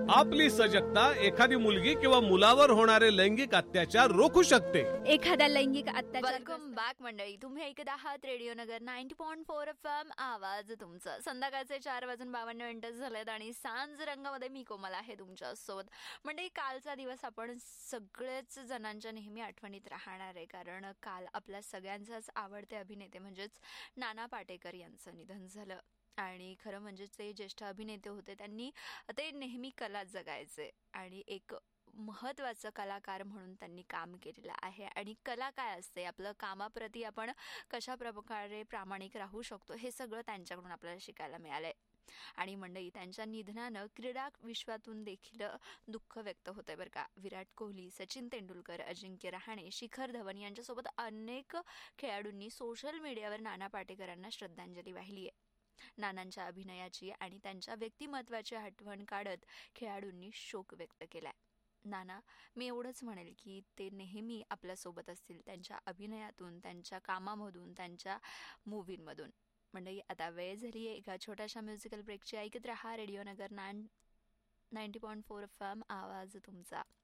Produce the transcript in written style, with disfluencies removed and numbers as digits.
आपली सजगता एखादी मुलगी किंवा मुलावर होणारे लैंगिक अत्याचार रोखू शकते. एखाद्या लैंगिक अत्याचार. वेलकम बॅक मंडळी, तुम्ही ऐकत आहात रेडिओ नगर 90.4 FM. आवाज तुमचं. संध्याकाळचे 4:52 झालेत आणि सांज रंगामध्ये मी कोमल आहे तुमच्या सोबत. मंडळी, कालचा दिवस आपण सगळेच जणांच्या नेहमी आठवणीत राहणार आहे, कारण काल आपल्या सगळ्यांचाच आवडते अभिनेते म्हणजेच नाना पाटेकर यांचं निधन झालं. आणि खरं म्हणजे ते ज्येष्ठ अभिनेते होते, त्यांनी ते नेहमी कला जगायचे आणि एक महत्त्वाचं कलाकार म्हणून त्यांनी काम केलेलं आहे. आणि कला काय असते, आपलं कामाप्रती आपण कशा प्रकारे प्रामाणिक राहू शकतो, हे सगळं त्यांच्याकडून आपल्याला शिकायला मिळालंय. आणि मंडळी, त्यांच्या निधनानं क्रीडा विश्वातून देखील दुःख व्यक्त होतंय बरं का. विराट कोहली, सचिन तेंडुलकर, अजिंक्य रहाणे, शिखर धवन यांच्यासोबत अनेक खेळाडूंनी सोशल मीडियावर नाना पाटेकरांना श्रद्धांजली वाहिली आहे. नानांच्या अभिनयाची आणि त्यांच्या व्यक्तिमत्वाची आठवण काढत खेळाडूंनी शोक व्यक्त केलाय. नाना, मी एवढंच म्हणेल की ते नेहमी आपल्यासोबत असतील, त्यांच्या अभिनयातून, त्यांच्या कामामधून, त्यांच्या मूव्हींमधून. मंडळी, आता वेळ झाली आहे एका छोट्याशा म्युझिकल ब्रेकची. ऐकत रहा रेडिओ नगर 90.4 FM. आवाज तुमचा.